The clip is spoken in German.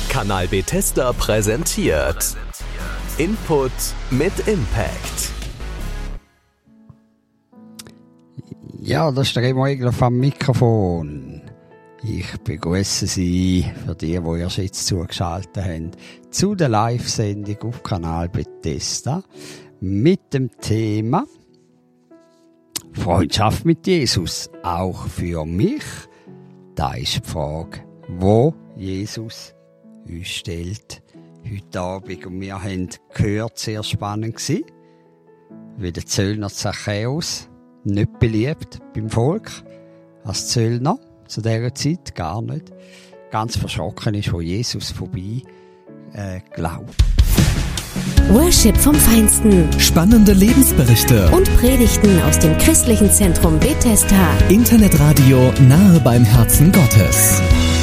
Kanal Bethesda präsentiert Input mit Impact. Ja, das ist der Remo Egler vom Mikrofon. Ich begrüße Sie, für die erst jetzt zugeschaltet haben, zu der Live-Sendung auf Kanal Bethesda mit dem Thema Freundschaft mit Jesus. Auch für mich. Da ist die Frage, wo Jesus uns stellt heute Abend. Und wir haben gehört, sehr spannend gewesen, wie der Zöllner Zachäus, nicht beliebt beim Volk, als Zöllner, zu dieser Zeit gar nicht, ganz verschrocken ist, wo Jesus vorbei glaubt. Worship vom Feinsten. Spannende Lebensberichte Und Predigten aus dem christlichen Zentrum Bethesda. Internetradio nahe beim Herzen Gottes.